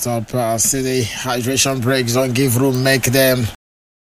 top. See the hydration breaks, don't give room, make them.